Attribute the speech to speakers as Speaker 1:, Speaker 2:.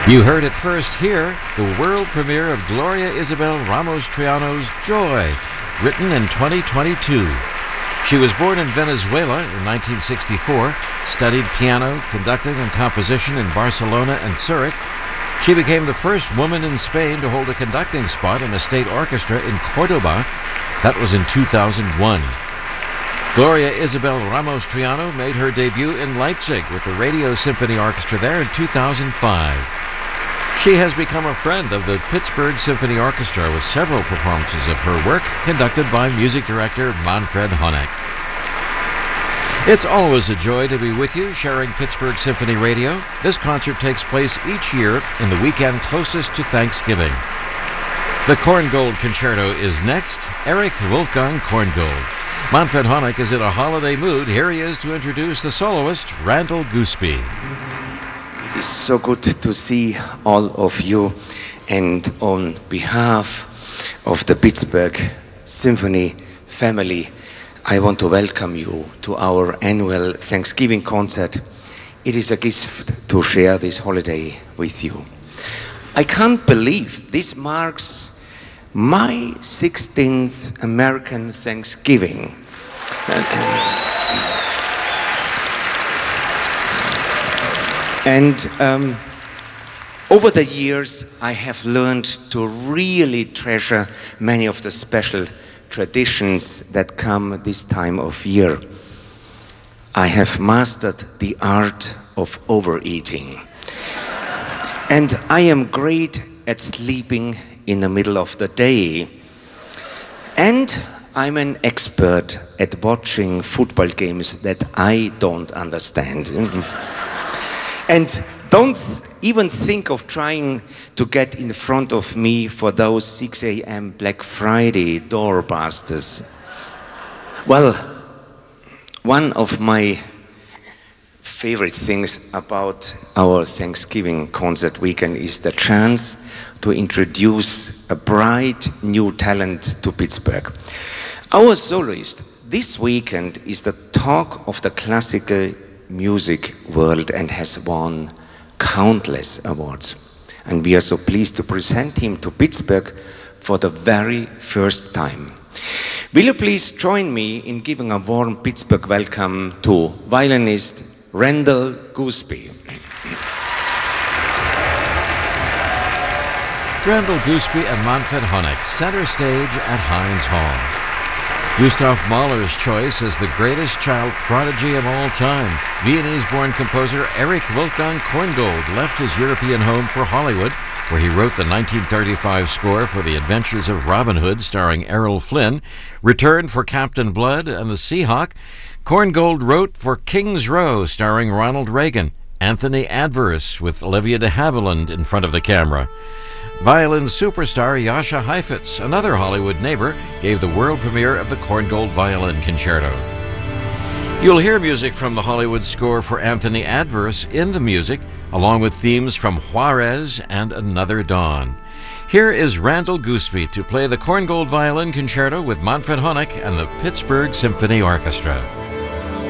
Speaker 1: You heard it first here, the world premiere of Gloria Isabel Ramos-Triano's Joy, written in 2022. She was born in Venezuela in 1964, studied piano, conducting, and composition in Barcelona and Zurich. She became the first woman in Spain to hold a conducting spot in a state orchestra in Cordoba. That was in 2001. Gloria Isabel Ramos-Triano made her debut in Leipzig with the Radio Symphony Orchestra there in 2005. She has become a friend of the Pittsburgh Symphony Orchestra with several performances of her work conducted by music director Manfred Honeck. It's always a joy to be with you, sharing Pittsburgh Symphony Radio. This concert takes place each year in the weekend closest to Thanksgiving. The Korngold Concerto is next, Erich Wolfgang Korngold. Manfred Honeck is in a holiday mood. Here he is to introduce the soloist, Randall Goosby.
Speaker 2: It is so good to see all of you, and on behalf of the Pittsburgh Symphony family, I want to welcome you to our annual Thanksgiving concert. It is a gift to share this holiday with you. I can't believe this marks my 16th American Thanksgiving. And over the years, I have learned to really treasure many of the special traditions that come this time of year. I have mastered the art of overeating. And I am great at sleeping in the middle of the day. And I'm an expert at watching football games that I don't understand. And don't even think of trying to get in front of me for those 6 a.m. Black Friday doorbusters. Well, one of my favorite things about our Thanksgiving concert weekend is the chance to introduce a bright new talent to Pittsburgh. Our soloist this weekend is the talk of the classical music world and has won countless awards. And we are so pleased to present him to Pittsburgh for the very first time. Will you please join me in giving a warm Pittsburgh welcome to violinist Randall Goosby.
Speaker 1: Randall Goosby and Manfred Honeck, center stage at Heinz Hall. Gustav Mahler's choice as the greatest child prodigy of all time. Viennese-born composer Erich Wolfgang Korngold left his European home for Hollywood, where he wrote the 1935 score for The Adventures of Robin Hood starring Errol Flynn, returned for Captain Blood and the Seahawk. Korngold wrote for King's Row starring Ronald Reagan, Anthony Adverse with Olivia de Havilland in front of the camera. Violin superstar Jascha Heifetz, another Hollywood neighbor, gave the world premiere of the Korngold Violin Concerto. You'll hear music from the Hollywood score for Anthony Adverse in the music, along with themes from Juarez and Another Dawn. Here is Randall Goosby to play the Korngold Violin Concerto with Manfred Honeck and the Pittsburgh Symphony Orchestra.